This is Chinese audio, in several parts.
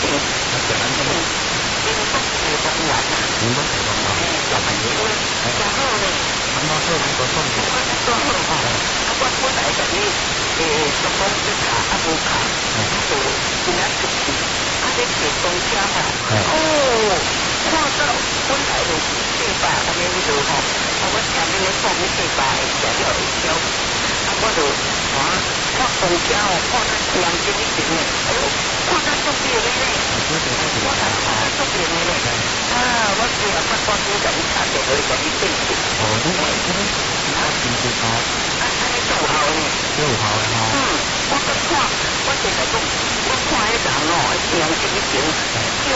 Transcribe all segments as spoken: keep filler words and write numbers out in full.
那简单说， 因为都是公园啊， 您都喜欢吗？ 小朋友加好咧， 很多时候如果送给多好吼，啊我本来甲你诶，做讲去卡啊无卡，啊就今仔出去，啊你坐公车吼，哦，看到本来就是八百安尼迄落吼，啊我听你咧讲你八百会食了会消，啊我就啊看公车吼，看到两斤一斤诶，哎呦，看到足便的咧，我看看到足便的咧，啊我只啊我赶紧甲你打电话甲你对去， 哦，这个这个啊，其实哦， 啊安尼做好呢。 有好的哈。 嗯，我个看，我现在讲，我看迄人哦，一两斤一斤，就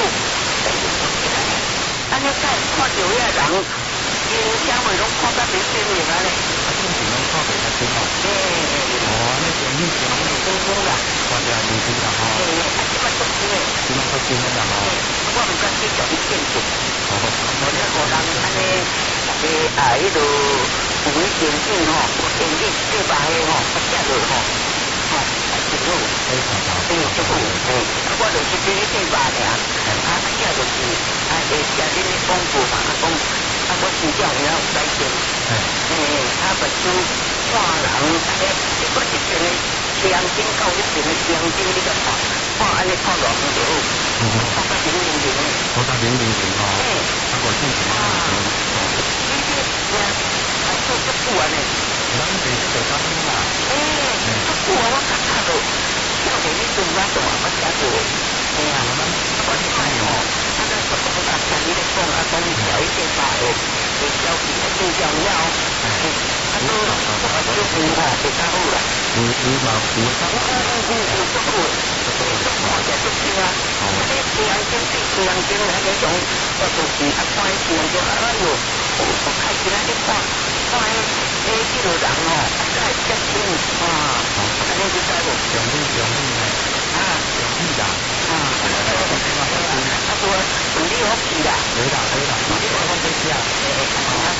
安尼再看到遐人，因社会拢看得袂见面啊咧。 啊，这个是拢靠北较深哦。 诶， 哦，那个你讲那个公公啦， 看起来不是啦哈。 诶，啊，即摆做新诶， 这种做新的啦哈。 我毋敢去甲你见见。 哦， 我咧互人安尼，诶啊，迄落有迄电影吼，电影对白诶吼，啊，写落吼，吼，啊，真好。 非常好。 诶，足好，诶，啊，我就是对你对白尔，啊，写就是啊，会写恁咧广告嘛，啊，讲啊，我真正有影有改变， 哎， 诶，啊，目睭看人，安尼，你讲一边诶双睛到一边诶双睛，你甲看，看安尼看偌远就好， 嗯， 看甲明明明诶， 我到零零零哦， 诶， 啊，我进什么哦， 你这呀，啊，做足久安尼， 咱们这个当中啦， 诶，足久啊，我感觉到，少年你做我做啊，我写过，哎呀，我你看吼，啊，咱做工作像你咧讲啊，讲你小一点吧，诶，诶，消息啊，真重要，诶，啊，都我啊，就有吼，比较好啦。 有有嘛有有有有有足久诶，足看起来足清啊，啊，你平常经对平常经来那种，我就是啊，看伊平常经啊，哎哟，我我开始来咧看，看迄迄迄落人吼，啊，才会接近啊，安尼你知无？ 容易容易呢， 啊， 容易啦， 啊，啊，无顺利好去啦， 对啦对啦， 顺利好去啦，诶，啊，